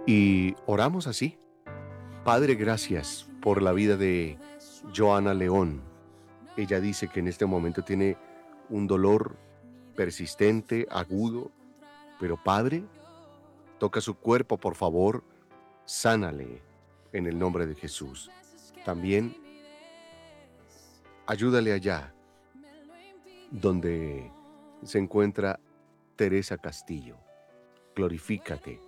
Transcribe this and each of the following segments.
Y oramos así. Padre, gracias por la vida de Joana León. Ella dice que en este momento tiene un dolor persistente, agudo, pero Padre, toca su cuerpo, por favor, sánale en el nombre de Jesús. También ayúdale allá donde se encuentra Teresa Castillo. Glorifícate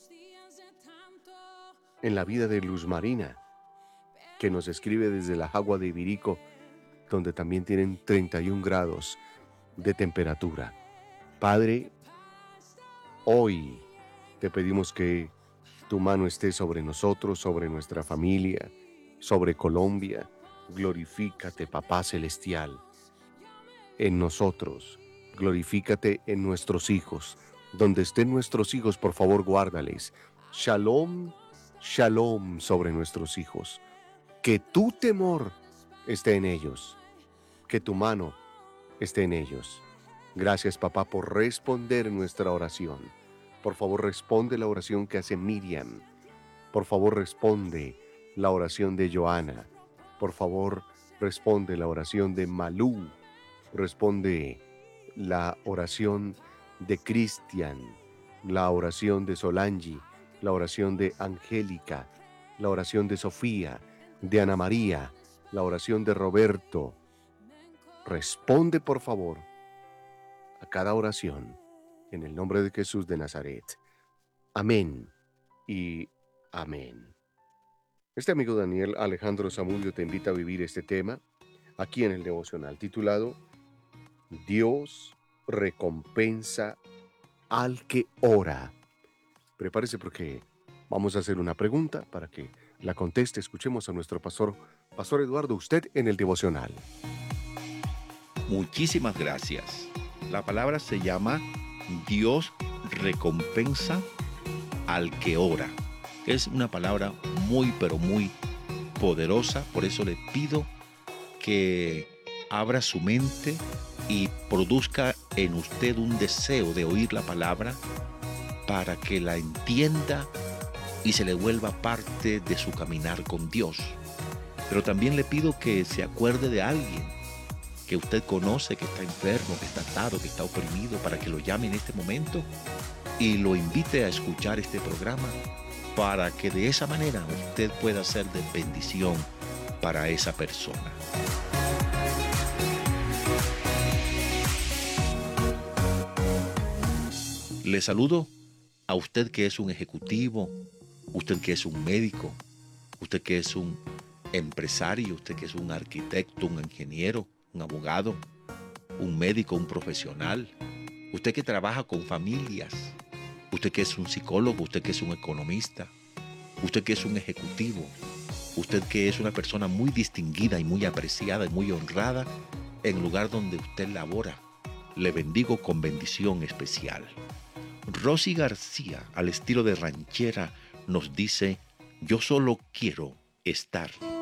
en la vida de Luz Marina, que nos escribe desde la Jagua de Ibirico, donde también tienen 31 grados de temperatura. Padre, hoy te pedimos que tu mano esté sobre nosotros, sobre nuestra familia, sobre Colombia. Glorifícate, Papá Celestial, en nosotros. Glorifícate en nuestros hijos. Donde estén nuestros hijos, por favor, guárdales. Shalom, shalom sobre nuestros hijos. Que tu temor esté en ellos. Que tu mano esté en ellos. Gracias, papá, por responder nuestra oración. Por favor, responde la oración que hace Miriam. Por favor, responde la oración de Joana. Por favor, responde la oración de Malú. Responde la oración de Cristian, la oración de Solange, la oración de Angélica, la oración de Sofía, de Ana María, la oración de Roberto. Responde, por favor, a cada oración en el nombre de Jesús de Nazaret. Amén y amén. Este amigo Daniel Alejandro Zamudio te invita a vivir este tema aquí en el devocional titulado Dios recompensa al que ora. Prepárese porque vamos a hacer una pregunta para que la conteste. Escuchemos a nuestro pastor Eduardo, usted en el devocional. Muchísimas gracias. La palabra se llama Dios recompensa al que ora. Es una palabra muy, pero muy poderosa. Por eso le pido que abra su mente y produzca en usted un deseo de oír la palabra para que la entienda y se le vuelva parte de su caminar con Dios. Pero también le pido que se acuerde de alguien que usted conoce, que está enfermo, que está atado, que está oprimido, para que lo llame en este momento y lo invite a escuchar este programa para que de esa manera usted pueda ser de bendición para esa persona. Le saludo a usted que es un ejecutivo, usted que es un médico, usted que es un empresario, usted que es un arquitecto, un ingeniero, un abogado, un médico, un profesional, usted que trabaja con familias, usted que es un psicólogo, usted que es un economista, usted que es un ejecutivo, usted que es una persona muy distinguida y muy apreciada y muy honrada en el lugar donde usted labora. Le bendigo con bendición especial. Rosy García, al estilo de ranchera, nos dice: yo solo quiero estar